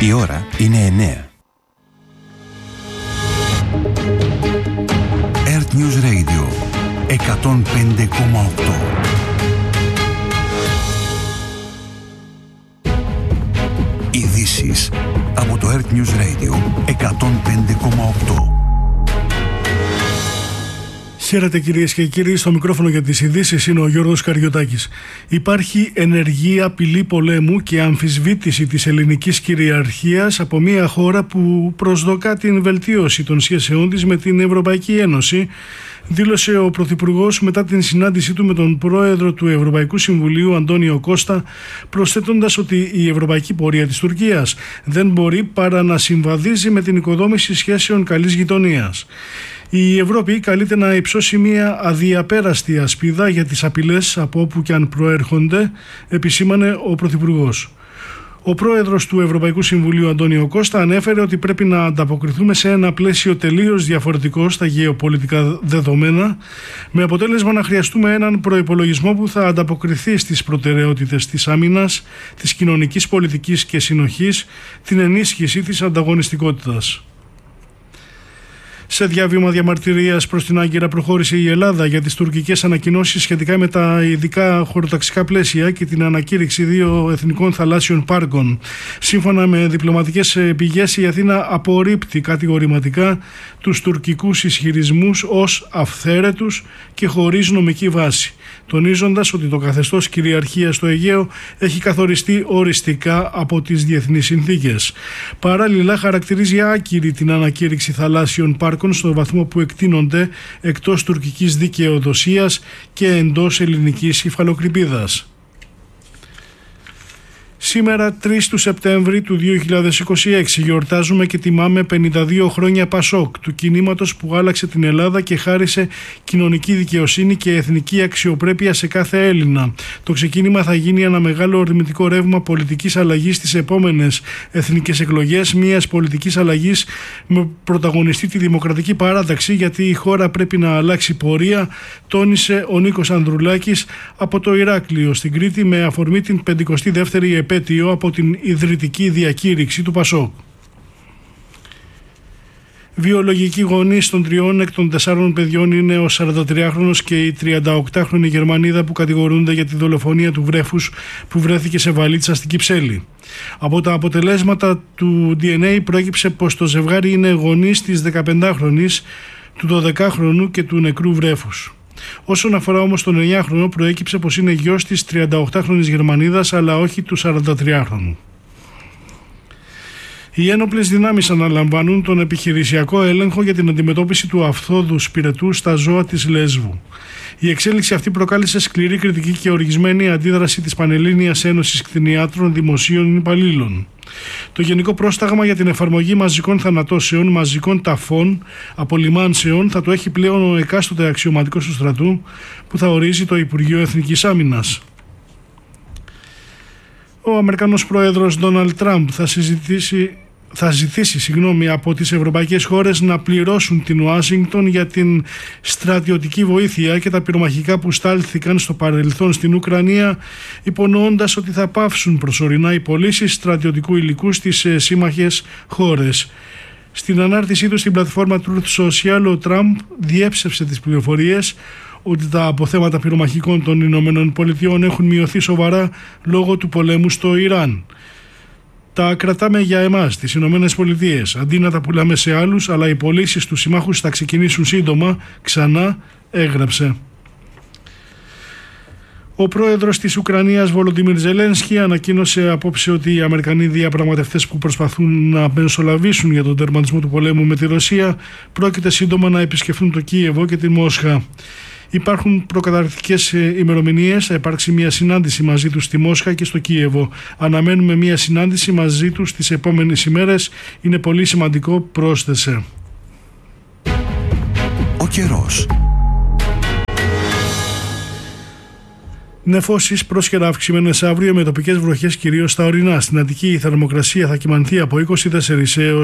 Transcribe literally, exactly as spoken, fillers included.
Η ώρα είναι εννέα. Earth News Radio εκατόν πέντε κόμμα οκτώ. Ειδήσεις από το Earth News Radio εκατόν πέντε κόμμα οκτώ. Χαίρετε κυρίες και κύριοι, στο μικρόφωνο για τις ειδήσεις είναι ο Γιώργος Καριωτάκης. Υπάρχει ενεργή απειλή πολέμου και αμφισβήτηση της ελληνικής κυριαρχίας από μια χώρα που προσδοκά την βελτίωση των σχέσεών της με την Ευρωπαϊκή Ένωση, δήλωσε ο Πρωθυπουργός μετά την συνάντησή του με τον Πρόεδρο του Ευρωπαϊκού Συμβουλίου Αντώνιο Κώστα, προσθέτοντας ότι η ευρωπαϊκή πορεία της Τουρκίας δεν μπορεί παρά να συμβαδίζει με την οικοδόμηση σχέσεων καλής γειτονίας. Η Ευρώπη καλείται να υψώσει μια αδιαπέραστη ασπίδα για τις απειλές από όπου και αν προέρχονται, επισήμανε ο Πρωθυπουργός. Ο Πρόεδρος του Ευρωπαϊκού Συμβουλίου Αντώνιο Κώστα ανέφερε ότι πρέπει να ανταποκριθούμε σε ένα πλαίσιο τελείως διαφορετικό στα γεωπολιτικά δεδομένα, με αποτέλεσμα να χρειαστούμε έναν προϋπολογισμό που θα ανταποκριθεί στις προτεραιότητες της άμυνας, της κοινωνικής πολιτικής και συνοχής, την ενίσχυση της ανταγωνιστικότητας. Σε διάβημα διαμαρτυρίας προς την Άγκυρα προχώρησε η Ελλάδα για τις τουρκικές ανακοινώσεις σχετικά με τα ειδικά χωροταξικά πλαίσια και την ανακήρυξη δύο εθνικών θαλάσσιων πάρκων. Σύμφωνα με διπλωματικές πηγές, η Αθήνα απορρίπτει κατηγορηματικά τους τουρκικούς ισχυρισμούς ως αυθαίρετους και χωρίς νομική βάση, τονίζοντας ότι το καθεστώς κυριαρχίας στο Αιγαίο έχει καθοριστεί οριστικά από τις διεθνείς συνθήκες. Παράλληλα, χαρακτηρίζει άκυρη την ανακήρυξη θαλάσσιων πάρκων στο βαθμό που εκτείνονται εκτός τουρκικής δικαιοδοσίας και εντός ελληνικής υφαλοκρηπίδας. Σήμερα, τρεις του Σεπτέμβρη του δύο χιλιάδες είκοσι έξι, γιορτάζουμε και τιμάμε πενήντα δύο χρόνια Πασόκ, του κινήματος που άλλαξε την Ελλάδα και χάρισε κοινωνική δικαιοσύνη και εθνική αξιοπρέπεια σε κάθε Έλληνα. Το ξεκίνημα θα γίνει ένα μεγάλο ορμητικό ρεύμα πολιτικής αλλαγής στις επόμενες εθνικές εκλογές, μιας πολιτικής αλλαγής με πρωταγωνιστή τη Δημοκρατική Παράταξη, γιατί η χώρα πρέπει να αλλάξει πορεία, τόνισε ο Νίκος Ανδρουλάκης από το Ηράκλειο στην Κρήτη με αφορμή την πενηκοστή δεύτερη επέτειο από την ιδρυτική διακήρυξη του Πασόκ. Βιολογικοί γονείς των τριών εκ των τεσσάρων παιδιών είναι ο σαραντατριάχρονος και η τριανταοκτάχρονη Γερμανίδα που κατηγορούνται για τη δολοφονία του βρέφους που βρέθηκε σε βαλίτσα στην Κυψέλη. Από τα αποτελέσματα του ντι εν έι προέκυψε πως το ζευγάρι είναι γονείς της δεκαπεντάχρονης, του δωδεκάχρονου και του νεκρού βρέφους. Όσον αφορά όμως τον εννιάχρονο, προέκυψε πως είναι γιος της τριανταοκτάχρονης Γερμανίδας αλλά όχι του σαραντατριάχρονου. Οι ένοπλες δυνάμεις αναλαμβάνουν τον επιχειρησιακό έλεγχο για την αντιμετώπιση του αφθόδου σπυρετού στα ζώα της Λέσβου. Η εξέλιξη αυτή προκάλεσε σκληρή κριτική και οργισμένη αντίδραση της Πανελλήνιας Ένωσης Κτηνιάτρων Δημοσίων Υπαλλήλων. Το Γενικό Πρόσταγμα για την εφαρμογή μαζικών θανατώσεων, μαζικών ταφών, απολυμάνσεων θα το έχει πλέον ο εκάστοτε αξιωματικός του στρατού που θα ορίζει το Υπουργείο Εθνικής Άμυνας. Ο Αμερικανός Πρόεδρος Ντόναλντ Τραμπ θα συζητήσει θα ζητήσει συγγνώμη, από τις ευρωπαϊκές χώρες να πληρώσουν την Ουάσιγκτον για την στρατιωτική βοήθεια και τα πυρομαχικά που στάλθηκαν στο παρελθόν στην Ουκρανία, υπονοώντας ότι θα πάυσουν προσωρινά οι πωλήσεις στρατιωτικού υλικού στις σύμμαχες χώρες. Στην ανάρτησή του στην πλατφόρμα Truth Social, ο Τραμπ διέψευσε τις πληροφορίες ότι τα αποθέματα πυρομαχικών των Ηνωμένων Πολιτειών έχουν μειωθεί σοβαρά λόγω του πολέμου στο Ιράν. Τα κρατάμε για εμάς, τις Ηνωμένες Πολιτείες, αντί να τα πουλάμε σε άλλους, αλλά οι πωλήσεις του συμμάχους θα ξεκινήσουν σύντομα, ξανά έγραψε. Ο πρόεδρος της Ουκρανίας, Βολοντίμιρ Ζελένσκι, ανακοίνωσε απόψε ότι οι Αμερικανοί διαπραγματευτές που προσπαθούν να μεσολαβήσουν για τον τερματισμό του πολέμου με τη Ρωσία πρόκειται σύντομα να επισκεφθούν το Κίεβο και τη Μόσχα. Υπάρχουν προκαταρκτικές ημερομηνίες, θα υπάρξει μια συνάντηση μαζί τους στη Μόσχα και στο Κίεβο. Αναμένουμε μια συνάντηση μαζί τους τις επόμενες ημέρες. Είναι πολύ σημαντικό, πρόσθεσε. Ο καιρός. Νεφώσεις πρόσχερα αυξημένες αύριο με τοπικές βροχές κυρίως στα ορεινά. Στην Αττική η θερμοκρασία θα κυμανθεί από είκοσι τέσσερα έως